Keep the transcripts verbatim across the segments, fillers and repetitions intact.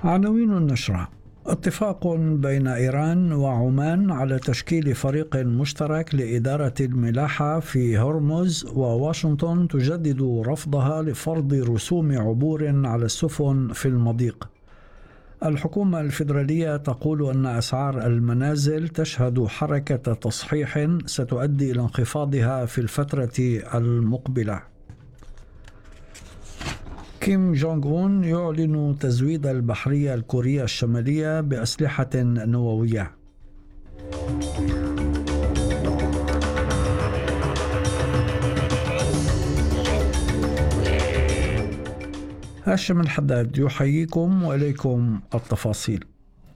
عناوين النشرة: اتفاق بين إيران وعمان على تشكيل فريق مشترك لإدارة الملاحة في هرمز، وواشنطن تجدد رفضها لفرض رسوم عبور على السفن في المضيق. الحكومة الفيدرالية تقول أن أسعار المنازل تشهد حركة تصحيح ستؤدي إلى انخفاضها في الفترة المقبلة. كيم جونغ أون يعلن تزويد البحرية الكورية الشمالية بأسلحة نووية. هاشم الحداد يحييكم وإليكم التفاصيل.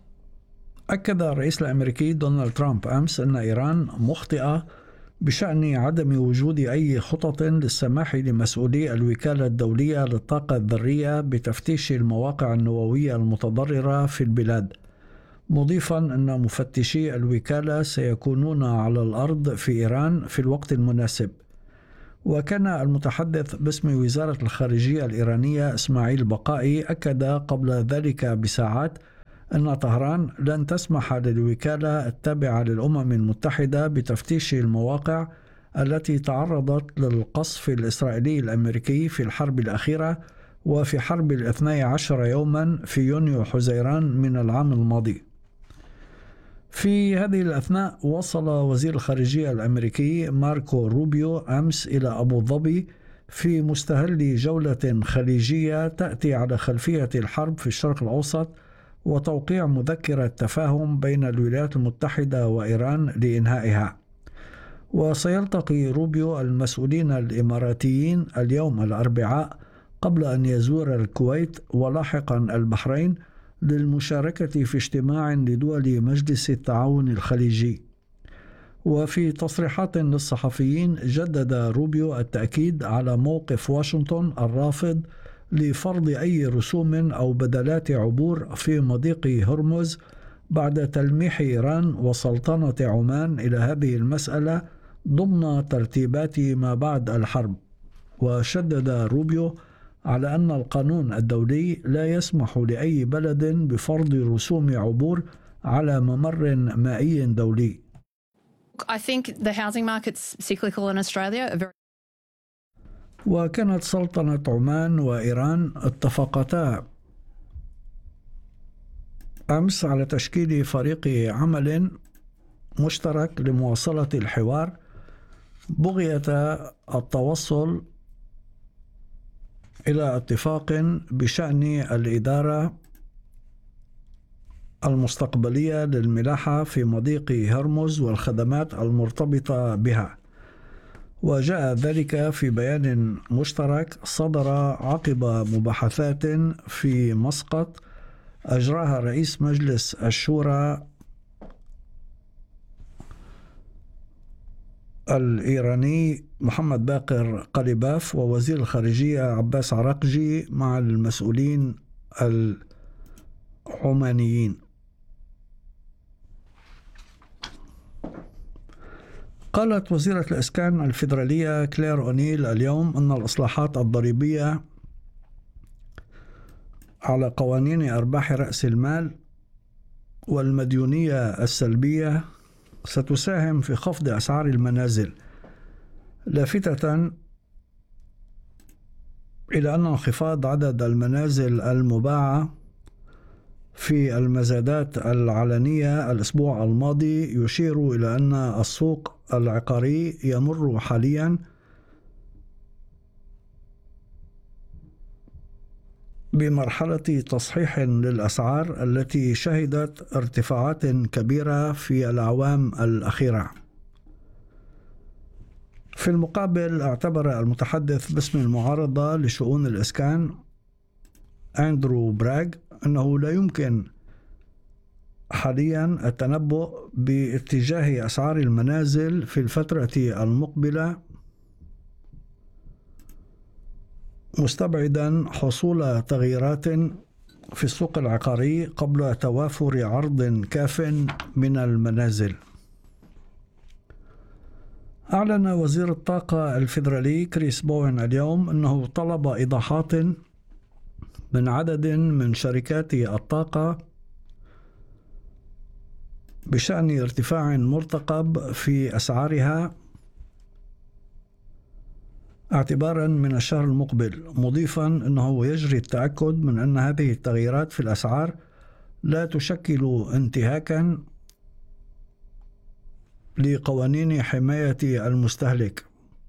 أكد الرئيس الأمريكي دونالد ترامب أمس أن إيران مخطئة بشأن عدم وجود أي خطط للسماح لمسؤولي الوكالة الدولية للطاقة الذرية بتفتيش المواقع النووية المتضررة في البلاد، مضيفا أن مفتشي الوكالة سيكونون على الأرض في إيران في الوقت المناسب. وكان المتحدث باسم وزارة الخارجية الإيرانية إسماعيل بقائي أكد قبل ذلك بساعات أن طهران لن تسمح للوكالة التابعة للأمم المتحدة بتفتيش المواقع التي تعرضت للقصف الإسرائيلي الأمريكي في الحرب الأخيرة وفي حرب الاثني عشر يوما في يونيو حزيران من العام الماضي. في هذه الأثناء وصل وزير الخارجية الأمريكي ماركو روبيو أمس إلى أبو ظبي في مستهل جولة خليجية تأتي على خلفية الحرب في الشرق الأوسط وتوقيع مذكرة تفاهم بين الولايات المتحدة وإيران لإنهائها. وسيلتقي روبيو المسؤولين الإماراتيين اليوم الأربعاء قبل أن يزور الكويت ولاحقا البحرين للمشاركة في اجتماع لدول مجلس التعاون الخليجي. وفي تصريحات للصحفيين جدد روبيو التأكيد على موقف واشنطن الرافض لفرض أي رسوم أو بدلات عبور في مضيق هرمز بعد تلميح إيران وسلطنة عمان إلى هذه المسألة ضمن ترتيبات ما بعد الحرب. وشدد روبيو على أن القانون الدولي لا يسمح لأي بلد بفرض رسوم عبور على ممر مائي دولي. I think the housing market's cyclical in Australia. Very... وكانت سلطنة عمان وإيران اتفقتا أمس على تشكيل فريق عمل مشترك لمواصلة الحوار بغية التوصل إلى اتفاق بشأن الإدارة المستقبلية للملاحة في مضيق هرمز والخدمات المرتبطة بها. وجاء ذلك في بيان مشترك صدر عقب مباحثات في مسقط أجراها رئيس مجلس الشورى الإيراني محمد باقر قليباف ووزير الخارجية عباس عراقجي مع المسؤولين العمانيين. قالت وزيرة الإسكان الفيدرالية كلير أونيل اليوم أن الإصلاحات الضريبية على قوانين أرباح رأس المال والمديونية السلبية ستساهم في خفض أسعار المنازل، لافتة إلى أن انخفاض عدد المنازل المباعة في المزادات العلنية الأسبوع الماضي يشير إلى أن السوق العقاري يمر حاليا بمرحلة تصحيح للأسعار التي شهدت ارتفاعات كبيرة في الأعوام الأخيرة. في المقابل اعتبر المتحدث باسم المعارضة لشؤون الإسكان أندرو براغ أنه لا يمكن حاليا التنبؤ باتجاه أسعار المنازل في الفترة المقبلة، مستبعدا حصول تغييرات في السوق العقاري قبل توافر عرض كاف من المنازل. أعلن وزير الطاقة الفيدرالي كريس بوين اليوم أنه طلب إيضاحات من عدد من شركات الطاقة بشأن ارتفاع مرتقب في أسعارها اعتبارا من الشهر المقبل، مضيفا أنه يجري التأكد من أن هذه التغييرات في الأسعار لا تشكل انتهاكا لقوانين حماية المستهلك.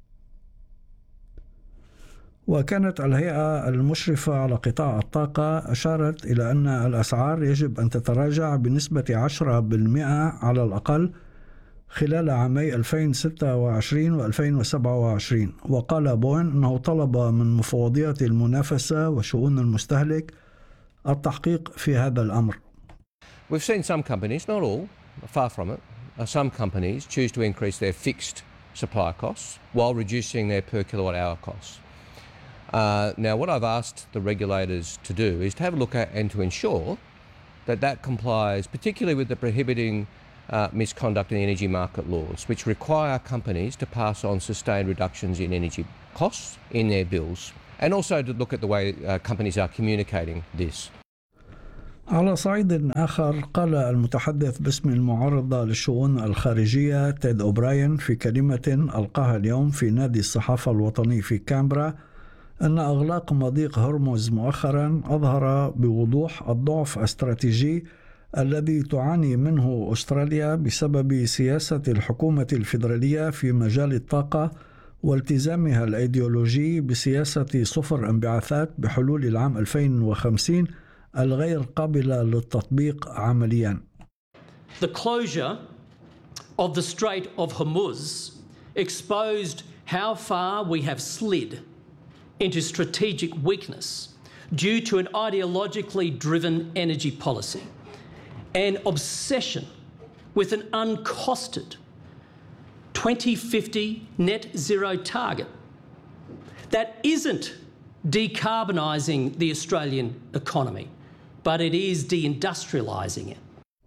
وكانت الهيئة المشرفة على قطاع الطاقة أشارت إلى أن الأسعار يجب أن تتراجع بنسبة عشرة بالمئة على الأقل خلال عامي ألفين وستة وعشرين و ألفين وسبعة وعشرين. وقال بوين أنه طلب من مفوضية المنافسة وشؤون المستهلك التحقيق في هذا الأمر. We've seen some companies, not all, far from it, some companies choose to increase their fixed supply costs while reducing their per kilowatt hour costs. Uh, now, what I've asked the regulators to do is to have a look at and to ensure that that complies, particularly with the prohibiting uh, misconduct in the energy market laws, which require companies to pass on sustained reductions in energy costs in their bills, and also to look at the way uh, companies are communicating this. على صعيد آخر، قال المتحدث باسم المعارضة للشؤون الخارجية تيد أوبراين في كلمة ألقاها اليوم في نادي الصحافة الوطني في كامبرا أن إغلاق مضيق هرمز مؤخرا أظهر بوضوح الضعف الاستراتيجي الذي تعاني منه أستراليا بسبب سياسة الحكومة الفيدرالية في مجال الطاقة والتزامها الأيديولوجي بسياسة صفر انبعاثات بحلول العام ألفين وخمسين الغير قابلة للتطبيق عمليا. The closure of the Strait of Hormuz exposed how far we have slid into strategic weakness due to an ideologically driven energy policy and obsession with an uncosted twenty fifty net zero target that isn't decarbonising the Australian economy, but it is deindustrialising it.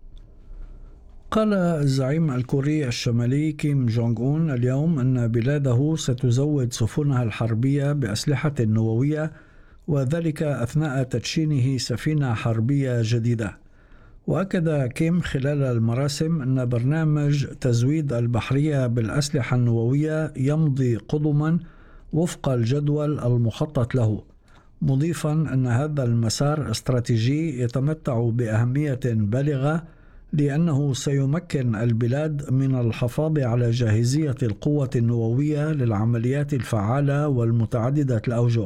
قال الزعيم الكوري الشمالي كيم جونغ أون اليوم أن بلاده ستزود سفنها الحربية بأسلحة نووية، وذلك أثناء تدشينه سفينة حربية جديدة. وأكد كيم خلال المراسم أن برنامج تزويد البحرية بالأسلحة النووية يمضي قدما وفق الجدول المخطط له، مضيفا أن هذا المسار استراتيجي يتمتع بأهمية بالغة لأنه سيمكن البلاد من الحفاظ على جاهزية القوة النووية للعمليات الفعالة والمتعددة الأوجه.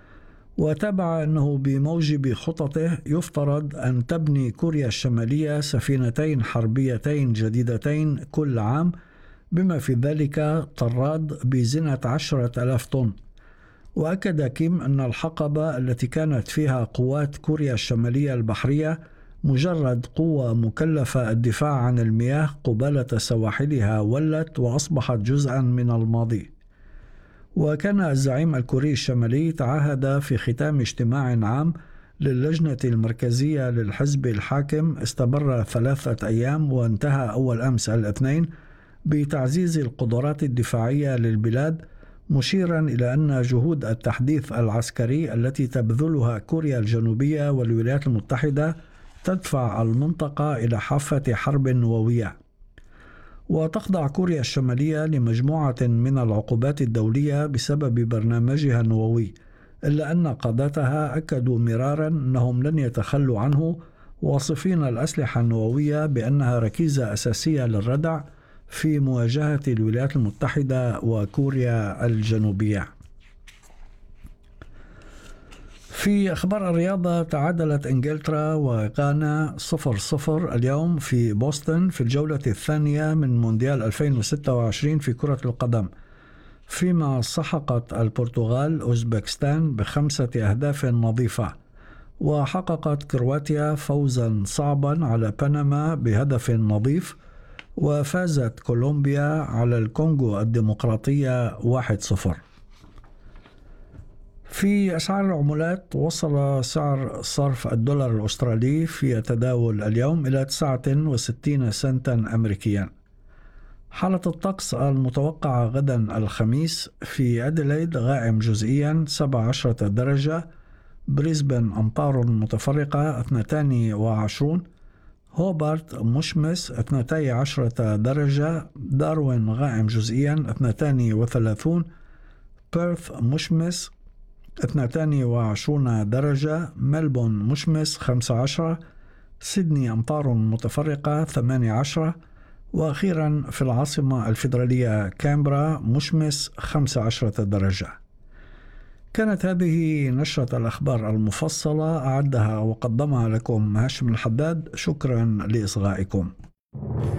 وتابع أنه بموجب خططه يفترض أن تبني كوريا الشمالية سفينتين حربيتين جديدتين كل عام، بما في ذلك طراد بزنة عشرة آلاف طن. وأكد كيم أن الحقبة التي كانت فيها قوات كوريا الشمالية البحرية مجرد قوة مكلفة الدفاع عن المياه قبالة سواحلها ولت وأصبحت جزءا من الماضي. وكان الزعيم الكوري الشمالي تعهد في ختام اجتماع عام للجنة المركزية للحزب الحاكم استمر ثلاثة أيام وانتهى أول أمس الاثنين بتعزيز القدرات الدفاعية للبلاد، مشيرا إلى أن جهود التحديث العسكري التي تبذلها كوريا الجنوبية والولايات المتحدة تدفع المنطقة إلى حافة حرب نووية. وتخضع كوريا الشمالية لمجموعة من العقوبات الدولية بسبب برنامجها النووي، إلا أن قادتها أكدوا مرارا أنهم لن يتخلوا عنه، واصفين الأسلحة النووية بأنها ركيزة أساسية للردع في مواجهة الولايات المتحدة وكوريا الجنوبية. في أخبار الرياضة، تعادلت إنجلترا وغانا صفر صفر اليوم في بوسطن في الجولة الثانية من مونديال ألفين وستة وعشرين في كرة القدم، فيما سحقت البرتغال أوزبكستان بخمسة أهداف نظيفة. وحققت كرواتيا فوزا صعبا على بنما بهدف نظيف، وفازت كولومبيا على الكونغو الديمقراطية واحد صفر. في أسعار العملات، وصل سعر صرف الدولار الأسترالي في تداول اليوم إلى تسعة وستين سنتا أمريكيا. حالة الطقس المتوقعة غدا الخميس: في أديلايد غائم جزئيا سبعة عشر درجة، بريسبن أمطار متفرقة اثنتان وعشرون، هوبارت مشمس اثنتي عشرة درجة، داروين غائم جزئيا اثنتان وثلاثون، بيرث مشمس اثنتان وعشرون درجة، ملبون مشمس خمسة عشر، سيدني أمطار متفرقة ثمانية عشر، وأخيرا في العاصمة الفيدرالية كامبرا مشمس خمسة عشرة درجة. كانت هذه نشرة الأخبار المفصلة، أعدها وقدمها لكم هاشم الحداد. شكرا لإصغائكم.